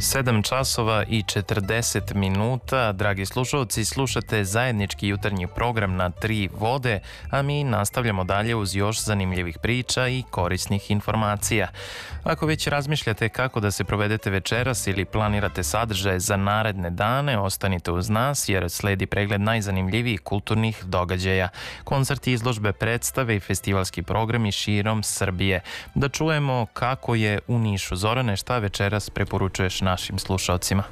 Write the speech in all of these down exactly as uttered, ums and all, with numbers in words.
sedam časova i četrdeset minuta. Dragi slušalci, slušate zajednički jutarnji program na Tri vode, a mi nastavljamo dalje uz još zanimljivih priča i korisnih informacija. Ako već razmišljate kako da se provedete večeras ili planirate sadržaje za naredne dane, ostanite uz nas jer sledi pregled najzanimljivijih kulturnih događaja. Koncerti, izložbe, predstave i festivalski programi širom Srbije. Da čujemo kako je u Nišu. Zorane, šta večeras preporučuješ našim slušalcima?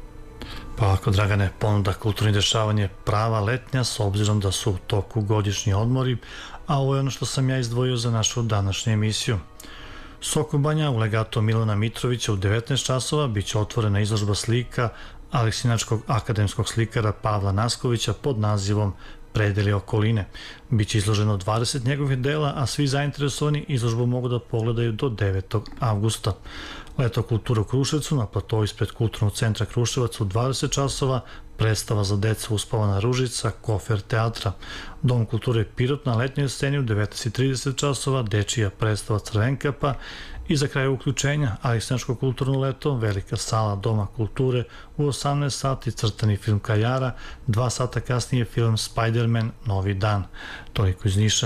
Pa ako, Dragane, ponuda kulturnih dešavanja prava letnja s obzirom da su u toku godišnji odmori, a ovo je ono što sam ja izdvojio za našu današnju emisiju. Soko Banja u legato Milana Mitrovića u devetnaest časova bit će otvorena izložba slika Aleksinačkog akademskog slikara Pavla Naskovića pod nazivom Predeli okoline. Biće izloženo dvadeset njegovih dela, a svi zainteresovani izložbu mogu da pogledaju do devetog avgusta. Leto kulture u Kruševcu na platovu ispred Kulturnog centra Kruševac u dvadeset časova, predstava za decu Uspavana ružica, kofer teatra. Dom kulture Pirot na letnjoj sceni u devetnaest i trideset časova, dečija predstava Crvenkapa i za kraj uključenja Aleksinačko kulturno leto, velika sala Doma kulture u osamnaest sati, crtani film Kajara, dva sata kasnije film Spider-Man Novi dan. Toliko iz Niša.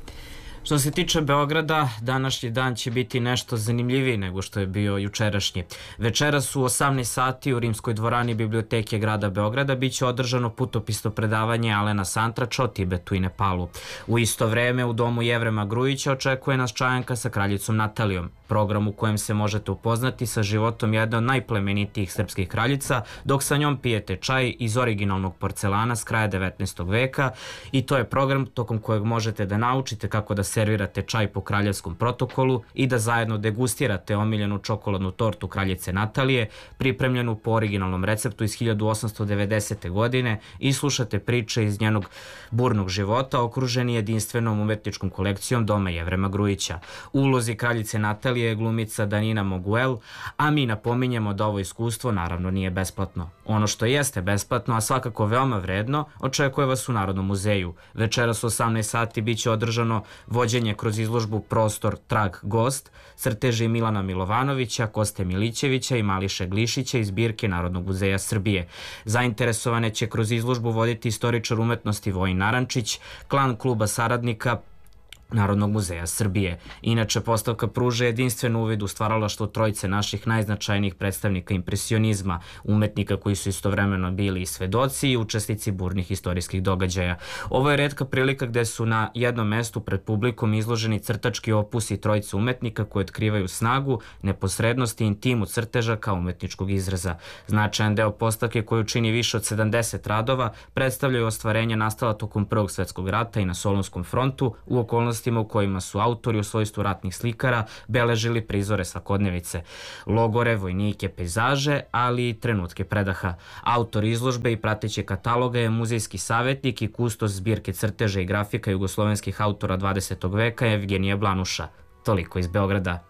Što se tiče Beograda, današnji dan će biti nešto zanimljiviji nego što je bio jučerašnji. Večeras u osamnaest sati u Rimskoj dvorani Biblioteke grada Beograda biće održano putopisno predavanje Alena Santrača o Tibetu i Nepalu. U isto vreme u domu Jevrema Grujića očekuje nas čajanka sa kraljicom Natalijom, program u kojem se možete upoznati sa životom jedne od najplemenitijih srpskih kraljica, dok sa njom pijete čaj iz originalnog porcelana s kraja devetnaestog veka, i to je program tokom kojeg možete da naučite kako da servirate čaj po kraljevskom protokolu i da zajedno degustirate omiljenu čokoladnu tortu kraljice Natalije, pripremljenu po originalnom receptu iz hiljadu osamsto devedesete. godine, i slušate priče iz njenog burnog života, okruženi jedinstvenom umetničkom kolekcijom Doma Jevrema Grujića. U ulozi kraljice Natalije je glumica Danina Moguel, a mi napominjemo da ovo iskustvo naravno nije besplatno. Ono što jeste besplatno, a svakako veoma vredno, očekuje vas u Narodnom muzeju. Večeras u osamnaest sati biće održano vođenje kroz izložbu Prostor, trag, gost, crteži Milana Milovanovića, Koste Milićevića i Mališe Glišića iz zbirke Narodnog muzeja Srbije. Zainteresovane će kroz izložbu voditi istoričar umetnosti Vojin Narančić, klan kluba saradnika Narodnog muzeja Srbije. Inače, postavka pruža jedinstven uvid u stvaralaštvo trojice naših najznačajnijih predstavnika impresionizma, umetnika koji su istovremeno bili i svedoci i učesnici burnih istorijskih događaja. Ovo je retka prilika gde su na jednom mestu pred publikom izloženi crtački opusi trojice umetnika koji otkrivaju snagu, neposrednost i intimu crteža kao umetničkog izraza. Značajan deo postavke, koju čini više od sedamdeset radova, predstavljaju ostvarenja nastala tokom Prvog svetskog rata i na Solunskom frontu, u okolnosti u kojima su autori u svojstvu ratnih slikara beležili prizore svakodnevice, logore, vojnike, pejzaže, ali i trenutke predaha. Autor izložbe i prateće kataloga je muzejski savjetnik i kustos zbirke crteža i grafika jugoslovenskih autora dvadesetog veka Evgenija Blanuša. Toliko iz Beograda.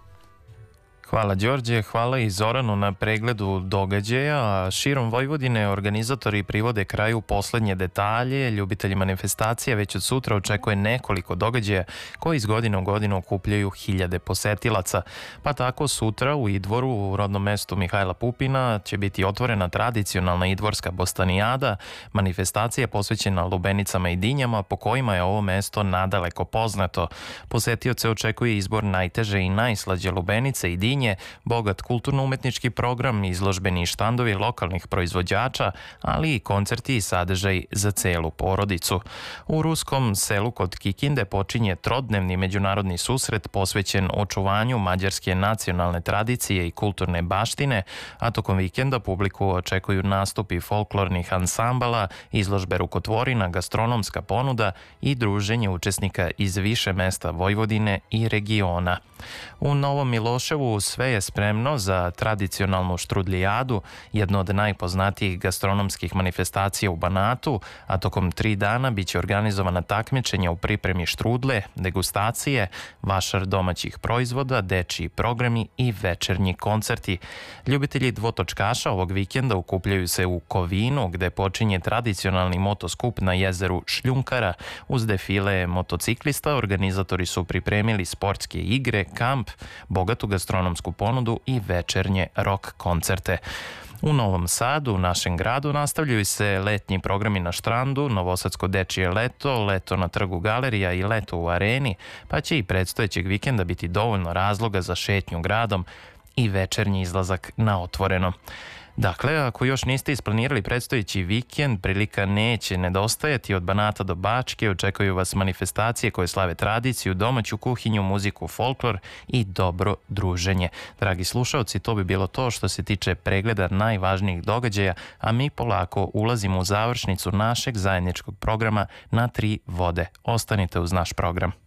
Hvala Đorđe, hvala i Zoranu na pregledu događaja. Širom Vojvodine organizatori privode kraju poslednje detalje. Ljubitelji manifestacije već od sutra očekuje nekoliko događaja koji iz godine u godinu okupljaju hiljade posetilaca. Pa tako sutra u Idvoru, u rodnom mestu Mihajla Pupina, će biti otvorena tradicionalna idvorska bostanijada, manifestacija posvećena lubenicama i dinjama po kojima je ovo mesto nadaleko poznato. Posetioce očekuje izbor najteže i najslađe lubenice i dinje, bogat kulturno-umetnički program, izložbeni i štandovi lokalnih proizvođača, ali i koncerti i sadržaj za celu porodicu. U Ruskom Selu kod Kikinde počinje trodnevni međunarodni susret posvećen očuvanju mađarske nacionalne tradicije i kulturne baštine, a tokom vikenda publiku očekuju nastupi folklornih ansambala, izložbe rukotvorina, gastronomska ponuda i druženje učesnika iz više mesta Vojvodine i regiona. U Novom Miloševu sve je spremno za tradicionalnu štrudlijadu, jedno od najpoznatijih gastronomskih manifestacija u Banatu, a tokom tri dana biće organizovana takmičenja u pripremi štrudle, degustacije, vašar domaćih proizvoda, dečiji programi i večernji koncerti. Ljubitelji dvotočkaša ovog vikenda okupljaju se u Kovinu, gde počinje tradicionalni motoskup na jezeru Šljunkara. Uz defile motociklista organizatori su pripremili sportske igre, kamp, bogatu gastronomsku gastronomsku ponudu i večernje rock koncerte. U Novom Sadu, u našem gradu, nastavljaju se letnji programi na Štrandu, Novosadsko dečije leto, leto na trgu galerija i leto u areni, pa će i predstojećeg vikenda biti dovoljno razloga za šetnju gradom i večernji izlazak na otvoreno. Dakle, ako još niste isplanirali predstojeći vikend, prilika neće nedostajati. Od Banata do Bačke očekuju vas manifestacije koje slave tradiciju, domaću kuhinju, muziku, folklor i dobro druženje. Dragi slušaoci, to bi bilo to što se tiče pregleda najvažnijih događaja, a mi polako ulazimo u završnicu našeg zajedničkog programa Na tri vode. Ostanite uz naš program.